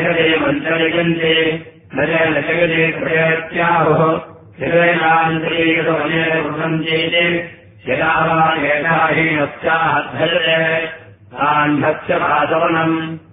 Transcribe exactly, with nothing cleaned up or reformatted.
मञ्चयन्ते न च न जगते प्रयत्याहुः हिरणान्तरीकृतमनेर्वृन्ते यदा वा एषा हीनस्याद्धजते तान्धस्य वासवनम्